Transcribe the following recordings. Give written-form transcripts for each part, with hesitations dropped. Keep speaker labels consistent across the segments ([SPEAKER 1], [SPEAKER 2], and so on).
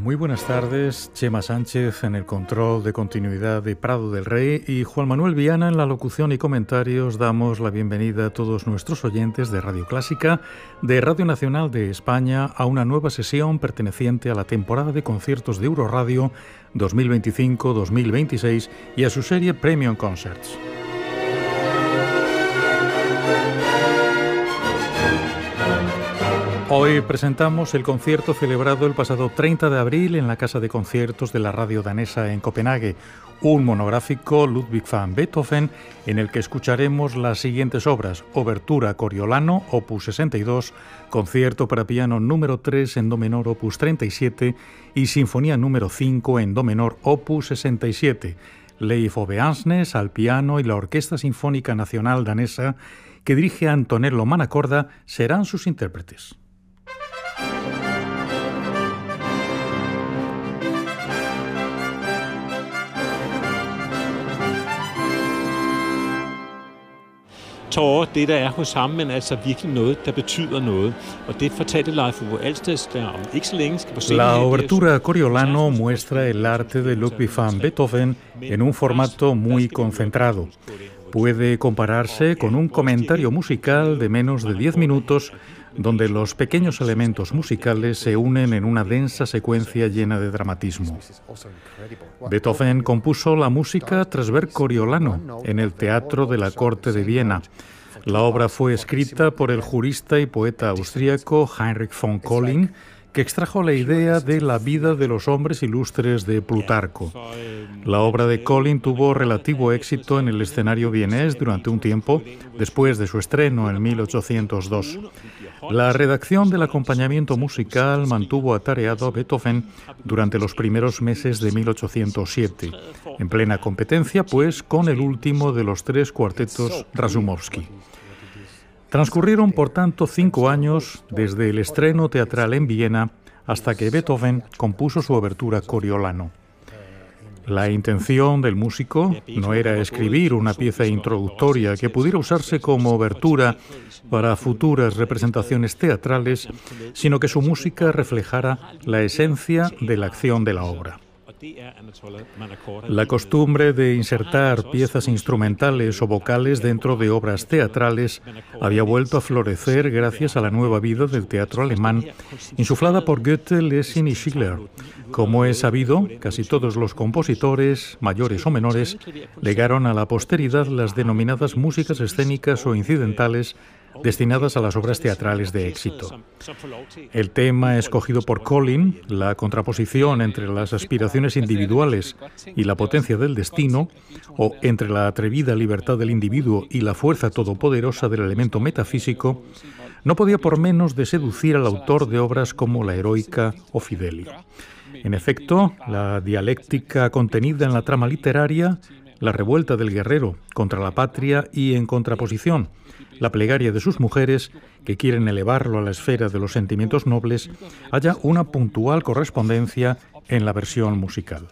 [SPEAKER 1] Muy buenas tardes, Chema Sánchez en el control de continuidad de Prado del Rey y Juan Manuel Viana en la locución y comentarios. Damos la bienvenida a todos nuestros oyentes de Radio Clásica, de Radio Nacional de España, a una nueva sesión perteneciente a la temporada de conciertos de Euroradio 2025-2026 y a su serie Premium Concerts. Hoy presentamos el concierto celebrado el pasado 30 de abril en la Casa de Conciertos de la radio danesa en Copenhague, un monográfico Ludwig van Beethoven en el que escucharemos las siguientes obras: Obertura Coriolano, opus 62, Concierto para piano número 3 en do menor, opus 37 y Sinfonía número 5 en do menor, opus 67. Leif Ove Andsnes al piano y la Orquesta Sinfónica Nacional Danesa, que dirige Antonello Manacorda, serán sus intérpretes.
[SPEAKER 2] Tårer, det der hos ham, men altså virkelig noget, der betyder noget. Og det fortalte Leif Ove Andsnes, der om ikke så længe skal på scenen.
[SPEAKER 1] La Obertura Coriolano muestra el arte de Ludwig van Beethoven en un formato muy concentrado. Puede compararse con un comentario musical de menos de 10 minutos, donde los pequeños elementos musicales se unen en una densa secuencia llena de dramatismo. Beethoven compuso la música tras ver Coriolano en el Teatro de la Corte de Viena. La obra fue escrita por el jurista y poeta austríaco Heinrich von Collin, que extrajo la idea de la vida de los hombres ilustres de Plutarco. La obra de Collin tuvo relativo éxito en el escenario vienés durante un tiempo, después de su estreno en 1802. La redacción del acompañamiento musical mantuvo atareado a Beethoven durante los primeros meses de 1807, en plena competencia, pues, con el último de los 3 cuartetos Rasoumovsky. Transcurrieron, por tanto, 5 años desde el estreno teatral en Viena hasta que Beethoven compuso su obertura Coriolano. La intención del músico no era escribir una pieza introductoria que pudiera usarse como obertura para futuras representaciones teatrales, sino que su música reflejara la esencia de la acción de la obra. La costumbre de insertar piezas instrumentales o vocales dentro de obras teatrales había vuelto a florecer gracias a la nueva vida del teatro alemán, insuflada por Goethe, Lessing y Schiller. Como es sabido, casi todos los compositores, mayores o menores, legaron a la posteridad las denominadas músicas escénicas o incidentales destinadas a las obras teatrales de éxito. El tema escogido por Collin, la contraposición entre las aspiraciones individuales y la potencia del destino, o entre la atrevida libertad del individuo y la fuerza todopoderosa del elemento metafísico, no podía por menos de seducir al autor de obras como La Heroica o Fidelio. En efecto, la dialéctica contenida en la trama literaria, la revuelta del guerrero contra la patria y, en contraposición, la plegaria de sus mujeres, que quieren elevarlo a la esfera de los sentimientos nobles, halla una puntual correspondencia en la versión musical.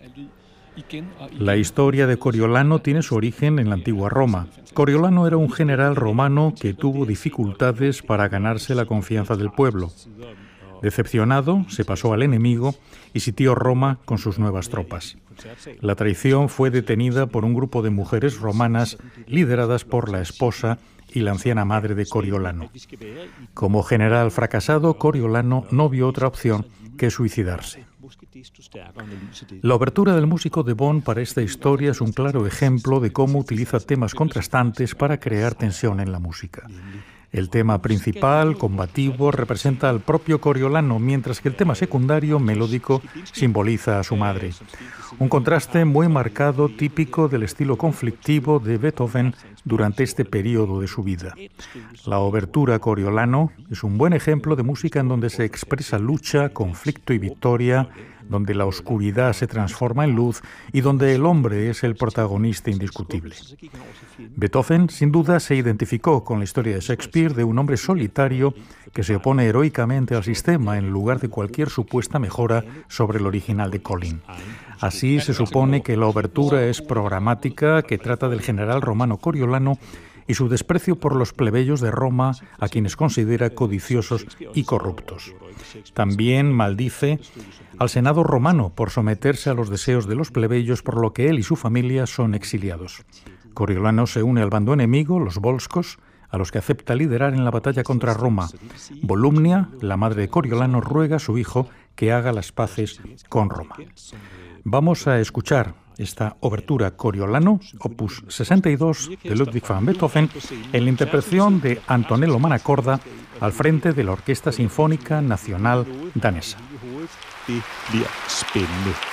[SPEAKER 1] La historia de Coriolano tiene su origen en la antigua Roma. Coriolano era un general romano que tuvo dificultades para ganarse la confianza del pueblo. Decepcionado, se pasó al enemigo y sitió Roma con sus nuevas tropas. La traición fue detenida por un grupo de mujeres romanas lideradas por la esposa y la anciana madre de Coriolano. Como general fracasado, Coriolano no vio otra opción que suicidarse. La obertura del músico de Bonn para esta historia es un claro ejemplo de cómo utiliza temas contrastantes para crear tensión en la música. El tema principal, combativo, representa al propio Coriolano, mientras que el tema secundario, melódico, simboliza a su madre. Un contraste muy marcado, típico del estilo conflictivo de Beethoven durante este periodo de su vida. La obertura Coriolano es un buen ejemplo de música en donde se expresa lucha, conflicto y victoria, donde la oscuridad se transforma en luz y donde el hombre es el protagonista indiscutible. Beethoven, sin duda, se identificó con la historia de Shakespeare de un hombre solitario que se opone heroicamente al sistema en lugar de cualquier supuesta mejora sobre el original de Collin. Así se supone que la obertura es programática, que trata del general romano Coriolano y su desprecio por los plebeyos de Roma, a quienes considera codiciosos y corruptos. También maldice al Senado romano por someterse a los deseos de los plebeyos, por lo que él y su familia son exiliados. Coriolano se une al bando enemigo, los volscos, a los que acepta liderar en la batalla contra Roma. Volumnia, la madre de Coriolano, ruega a su hijo que haga las paces con Roma. Vamos a escuchar esta obertura Coriolano, opus 62 de Ludwig van Beethoven, en la interpretación de Antonello Manacorda al frente de la Orquesta Sinfónica Nacional danesa.
[SPEAKER 2] Det bliver spændende.